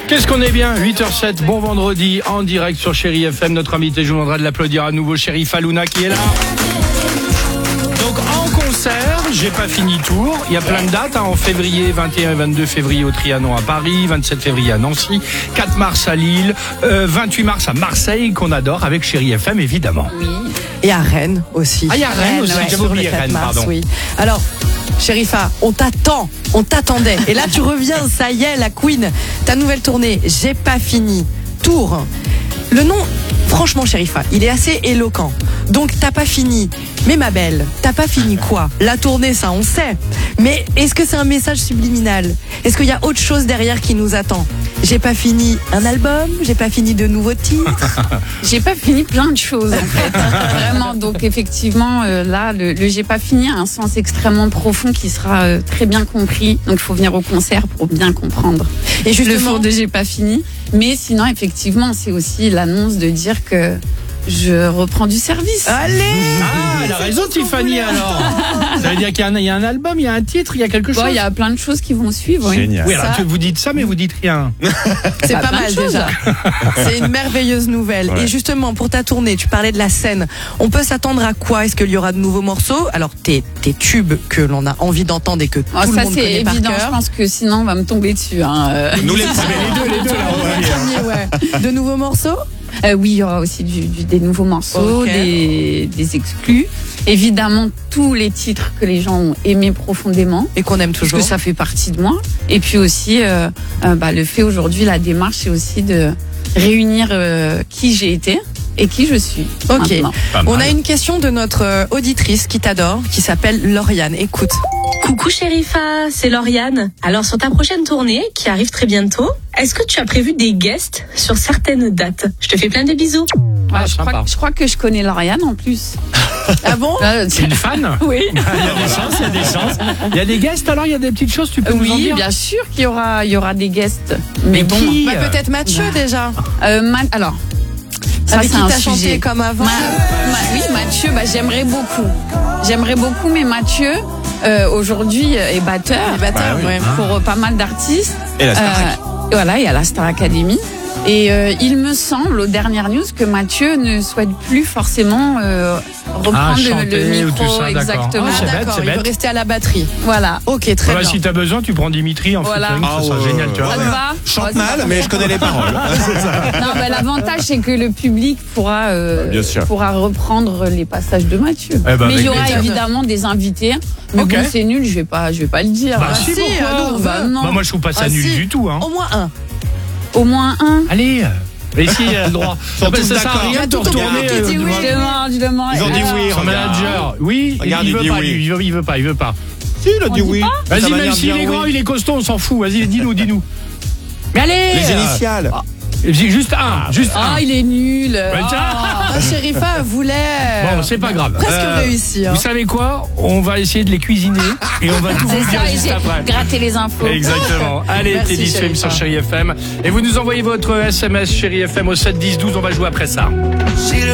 Qu'est-ce qu'on est bien, 8h07, bon vendredi, en direct sur Chéri FM. Notre invité, je vous demanderai de l'applaudir à nouveau, Chérif Halouna qui est là. Donc en concert, j'ai pas fini tour. Il y a plein de dates, en février, 21 et 22 février au Trianon à Paris, 27 février à Nancy, 4 mars à Lille, 28 mars à Marseille, qu'on adore, avec Chéri FM évidemment. Oui. Et à Rennes aussi. Ah, il y a Rennes aussi, j'avais oublié Rennes, pardon. Oui. Alors, Chérifa, on t'attendait. Et là, tu reviens, ça y est, la Queen. Ta nouvelle tournée, J'ai pas fini. Tour. Le nom, franchement, Chérifa, il est assez éloquent. Donc, t'as pas fini. Mais ma belle, t'as pas fini quoi? La tournée, ça, on sait. Mais est-ce que c'est un message subliminal? Est-ce qu'il y a autre chose derrière qui nous attend? J'ai pas fini un album, j'ai pas fini de nouveaux titres. J'ai pas fini plein de choses en fait. Vraiment, donc effectivement, là, le J'ai pas fini a un sens extrêmement profond qui sera très bien compris. Donc il faut venir au concert pour bien comprendre. Et juste le fond de J'ai pas fini. Mais sinon, effectivement, c'est aussi l'annonce de dire que je reprends du service. Allez! Ah, elle a raison Tiffany alors. Ça veut dire qu'il y a un album, il y a un titre, il y a quelque chose. Il y a plein de choses qui vont suivre. Oui. Génial. Oui, alors vous dites ça, mais vous dites rien. C'est pas mal déjà. C'est une merveilleuse nouvelle. Ouais. Et justement, pour ta tournée, tu parlais de la scène. On peut s'attendre à quoi? Est-ce qu'il y aura de nouveaux morceaux? Alors, tes tubes que l'on a envie d'entendre et que tout le monde connaît par évident. cœur. Je pense que sinon, on va me tomber dessus. Nous les deux là, on va dire. Ouais. De nouveaux morceaux? Oui, il y aura aussi des nouveaux morceaux, Ok. des exclus. Évidemment, tous les titres que les gens ont aimés profondément. Et qu'on aime Parce toujours. que ça fait partie de moi. Et puis aussi, le fait aujourd'hui, la démarche, c'est aussi de réunir qui j'ai été et qui je suis. Ok. Maintenant. On a une question de notre auditrice qui t'adore, qui s'appelle Lauriane. Écoute. Coucou Chérifa, c'est Lauriane. Alors sur ta prochaine tournée, qui arrive très bientôt, est-ce que tu as prévu des guests sur certaines dates? Je te fais plein de bisous. Ouais, sympa. je crois que je connais Lauriane en plus. Ah bon? C'est une fan? Oui. Il y a des chances. Il y a des guests alors, il y a des petites choses, tu peux nous en Oui, dire? bien sûr qu'il y aura des guests. Mais bon. qui Peut-être Mathieu déjà. Alors. Ça, Avec c'est qui un t'as chanté sujet. comme avant. Oui, Mathieu, j'aimerais beaucoup, mais Mathieu, aujourd'hui, est batteur. Batteur, oui. ouais. Pour pas mal d'artistes. Et la Starac. Voilà, il y a la Star Academy. Et il me semble, aux dernières news, que Mathieu ne souhaite plus forcément reprendre chanter le ou micro. tout ça, d'accord. Exactement. Ah, c'est bête, D'accord, c'est il veut bête. rester à la batterie. Voilà. Ok, très Voilà, bien. si t'as besoin, tu prends Dimitri en Voilà. featuring, ça sera génial, tu vois. Ça te va? Chante Oh, mal, mais je connais les paroles. Non, l'avantage, c'est que le public pourra reprendre les passages de Mathieu. Eh ben, mais il y avec aura plaisir. évidemment des invités. Mais Ok. bon, c'est nul, je vais pas le dire. Bah, si, pourquoi nous, non. Bah, moi, je trouve pas ça Ah, nul si. du tout. Hein. Au moins un. Au moins un. Allez, mais si, il a le droit. Sont tous Ça sert à d'accord. rien de te Il y a tout ton retourner. public qui dit oui. Je demande. Ils ont dit oui, Son regarde. manager, oui, Regarde, il il veut dit pas, oui. lui, il veut pas. Si, il a dit oui. Vas-y, Sa même manière de s'il dire est grand, oui. il est costaud, on s'en fout. Vas-y, dis-nous. Mais allez Les initiales. Juste un. Ah, il est nul. tiens. Ah, Chérifa voulait. Bon, c'est pas grave. Presque réussi. Hein. Vous savez quoi? On va essayer de les cuisiner et on va tout C'est vous dire ça, juste j'ai après. gratté les infos. Exactement. Allez, Merci, Teddy Stream Chérifa. sur Chéri FM. Et vous nous envoyez votre SMS Chéri FM au 7 10 12. On va jouer après ça.